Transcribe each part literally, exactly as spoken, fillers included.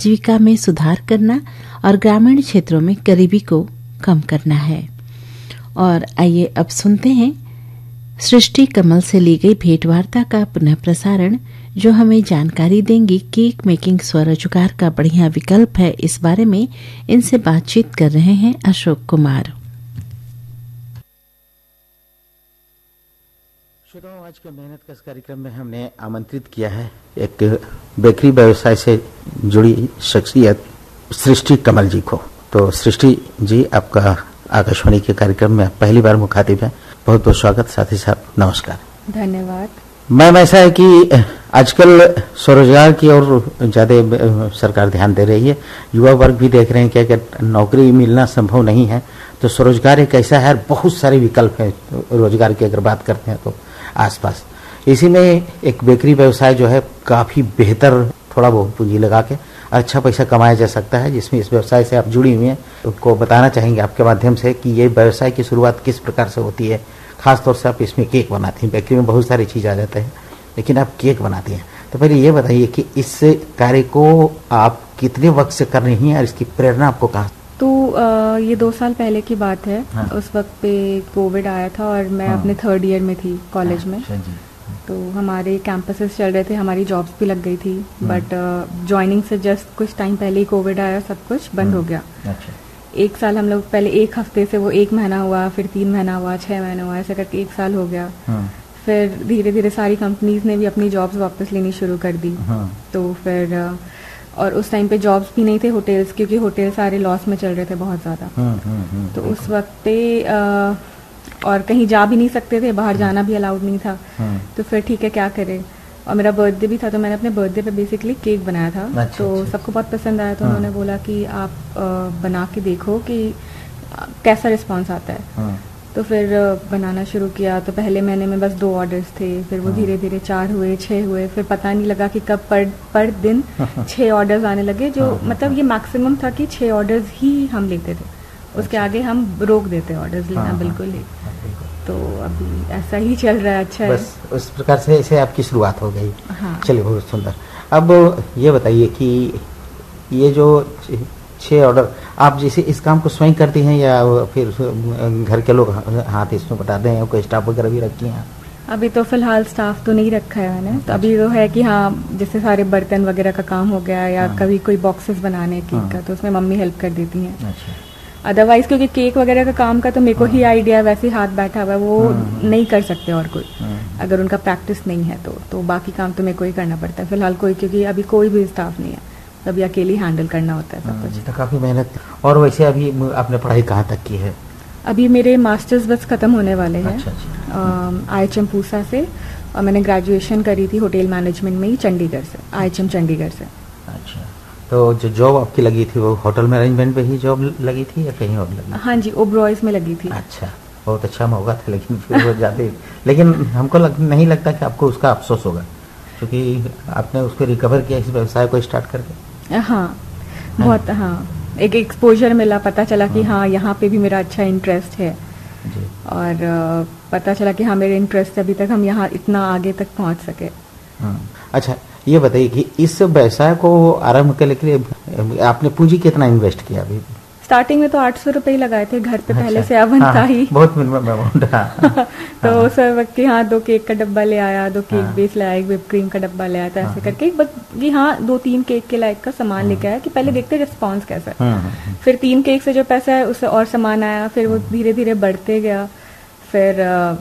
आजीविका में सुधार करना और ग्रामीण क्षेत्रों में गरीबी को कम करना है। और आइए अब सुनते हैं सृष्टि कमल से ली गई भेंटवार्ता का पुनः प्रसारण, जो हमें जानकारी देंगी केक मेकिंग स्वरोजगार का बढ़िया विकल्प है। इस बारे में इनसे बातचीत कर रहे हैं अशोक कुमार। श्रोताओं, आज के मेहनत का इस कार्यक्रम में हमने आमंत्रित किया है एक बेकरी व्यवसाय से जुड़ी शख्सियत सृष्टि कमल जी को। तो सृष्टि जी, आपका आकाशवाणी के कार्यक्रम में पहली बार मुखातिब है, बहुत बहुत स्वागत, साथ ही साथ नमस्कार। धन्यवाद। मैम, ऐसा है कि आजकल स्वरोजगार की ओर ज्यादा सरकार ध्यान दे रही है, युवा वर्ग भी देख रहे हैं कि अगर नौकरी मिलना संभव नहीं है तो स्वरोजगार एक ऐसा है, बहुत सारे विकल्प हैं रोजगार की अगर बात करते हैं तो आसपास। इसी में एक बेकरी व्यवसाय जो है काफी बेहतर, थोड़ा बहुत पूंजी लगा के अच्छा पैसा कमाया जा सकता है, जिसमें इस व्यवसाय से आप जुड़ी हुई हैं। उनको बताना चाहेंगे आपके माध्यम से कि ये व्यवसाय की शुरुआत किस प्रकार से होती है। खासतौर से आप इसमें केक बनाती हैं, बेकरी में बहुत सारी चीज आ जाते हैं लेकिन आप केक बनाती हैं। तो पहले ये बताइए कि इस कार्य को आप कितने वक्त से कर रही हैं और इसकी प्रेरणा आपको कहाँ? तो आ, ये दो साल पहले की बात है। हाँ। उस वक्त पे कोविड आया था और मैं हाँ। अपने थर्ड ईयर में थी कॉलेज हाँ। में। तो हमारे कैंपसेस चल रहे थे, हमारी जॉब्स भी लग गई थी, बट ज्वाइनिंग से जस्ट कुछ टाइम पहले ही कोविड आया, सब कुछ बंद हो गया। अच्छा। एक साल हम लोग पहले एक हफ्ते से वो एक महीना हुआ, फिर तीन महीना हुआ, छह महीना हुआ, ऐसे करके एक साल हो गया। हाँ। फिर धीरे धीरे सारी कंपनीज ने भी अपनी जॉब्स वापस लेनी शुरू कर दी। हाँ। तो फिर और उस टाइम पे जॉब्स भी नहीं थे होटल्स, क्योंकि होटल सारे लॉस में चल रहे थे बहुत ज्यादा। तो उस वक्त पे आ, और कहीं जा भी नहीं सकते थे, बाहर जाना भी अलाउड नहीं था। तो फिर ठीक है, क्या करें। और मेरा बर्थडे भी था, तो मैंने अपने बर्थडे पे बेसिकली केक बनाया था। अच्छा, तो अच्छा, सबको बहुत पसंद आया। तो हाँ। उन्होंने बोला कि आप आ, बना के देखो कि आ, कैसा रिस्पॉन्स आता है। हाँ। तो फिर बनाना शुरू किया। तो पहले महीने में बस दो ऑर्डर्स थे, फिर वो धीरे धीरे चार हुए, छह हुए, फिर पता नहीं लगा कि कब पर पर दिन छह ऑर्डर्स आने लगे, जो हाँ, मतलब हाँ, ये मैक्सिमम था कि छह ऑर्डर्स ही हम लेते थे। अच्छा। उसके आगे हम रोक देते ऑर्डर्स लेना। हाँ, बिल्कुल ही। तो अभी ऐसा ही चल रहा है। अच्छा, बस उस प्रकार से ऐसे आपकी शुरुआत हो गई। हाँ। चलिए, बहुत सुंदर। अब ये बताइए कि ये जो छह ऑर्डर आप जैसे इस काम को स्वयं करती हैं या फिर घर के लोग हाथ इसमें बटाते हैं, कोई स्टाफ वगैरह भी रखी हैं? अभी तो फिलहाल स्टाफ तो नहीं रखा है मैंने। तो अभी तो है कि हाँ, जैसे सारे बर्तन वगैरह का काम हो गया या हाँ। कभी कोई बॉक्सेस बनाने केक हाँ। का, तो उसमें मम्मी हेल्प कर देती हैं। अच्छा। अदरवाइज क्योंकि केक वगैरह का काम का तो मेरे को हाँ। ही आइडिया वैसे हाथ बैठा हुआ है, वो हाँ। नहीं कर सकते और कोई हाँ। अगर उनका प्रैक्टिस नहीं है तो तो बाकी काम तो मेरे को ही करना पड़ता है फिलहाल कोई, क्योंकि अभी कोई भी स्टाफ नहीं है, अभी अकेले हैंडल करना होता है सब कुछ। तो काफी मेहनत। और वैसे अभी आपने पढ़ाई कहाँ तक की है? अभी मेरे मास्टर्स बस खत्म होने वाले हैं। अच्छा, अच्छा। आई एच एम पूसा से, और मैंने ग्रेजुएशन करी थी होटल मैनेजमेंट में ही चंडीगढ़ से, आई एच एम चंडीगढ़ से। अच्छा, तो जो जॉब आपकी लगी थी वो होटल मैनेजमेंट पे ही जॉब लगी थी या कहीं और लगी? हाँ जी, ओबरॉयज में लगी थी। अच्छा, बहुत अच्छा मौका था, लेकिन फिर वो जाते लेकिन हमको लग, नहीं लगता कि आपको उसका अफसोस होगा, क्योंकि आपने उसको रिकवर किया इस व्यवसाय को स्टार्ट करके। हाँ, बहुत हाँ, एक एक्सपोजर मिला, पता चला कि हाँ यहाँ पे भी मेरा अच्छा इंटरेस्ट है जी। और पता चला कि हाँ मेरे इंटरेस्ट अभी तक हम यहाँ इतना आगे तक पहुँच सके। अच्छा, ये बताइए कि इस व्यवसाय को आरंभ करने के लिए आपने पूंजी कितना इन्वेस्ट किया? अभी स्टार्टिंग में तो आठ सौ रुपए ही लगाए थे घर पे। अच्छा, पहले से अवन हाँ, था ही बहुत मिनिमम अमाउंट। हाँ, तो हाँ, उस वक्त हाँ दो केक का डब्बा ले आया, दो केक हाँ, बेस ले आया, एक व्हिप क्रीम का डब्बा ले आया था। हाँ, ऐसे करके बस कि हाँ दो तीन केक के लायक का सामान हाँ, लेके आया कि पहले देखते रिस्पॉन्स कैसा है। हाँ, हाँ, फिर तीन केक से जो पैसा है उससे और सामान आया, फिर वो धीरे धीरे बढ़ते गया। फिर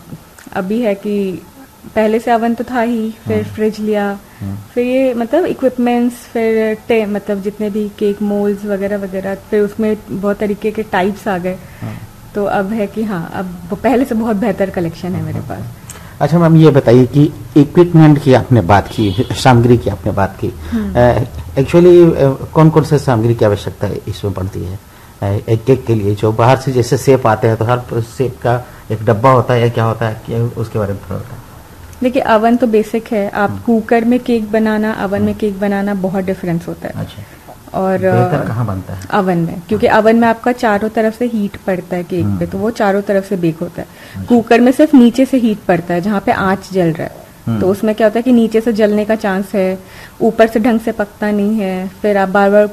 अभी है कि पहले से अवन तो था ही, फिर हाँ, फ्रिज लिया, हाँ, फिर ये मतलब इक्विपमेंट्स, फिर टे मतलब जितने भी केक मोल्ड्स वगैरह वगैरह, फिर उसमें बहुत तरीके के टाइप्स आ गए। हाँ, तो अब है कि हाँ अब पहले से बहुत बेहतर कलेक्शन है मेरे पास। अच्छा मैम, ये बताइए कि इक्विपमेंट की आपने बात की, सामग्री की आपने बात की, एक्चुअली कौन कौन से सामग्री की आवश्यकता इसमें पड़ती है एक केक के लिए? जो बाहर से जैसे सेप आते हैं तो हर सेप का एक डब्बा होता है या क्या होता है, उसके बारे में थोड़ा बताएं। देखिए, अवन तो बेसिक है। आप कुकर में केक बनाना, अवन में केक बनाना बहुत डिफरेंस होता है। अच्छा, और बेहतर कहाँ बनता है? अवन में, क्योंकि अवन में आपका चारों तरफ से हीट पड़ता है केक पे, तो वो चारों तरफ से बेक होता है। अच्छा। कुकर में सिर्फ नीचे से हीट पड़ता है जहाँ पे आंच जल रहा है, तो उसमें क्या होता है कि नीचे से जलने का चांस है, ऊपर से ढंग से पकता नहीं है, फिर आप बार बार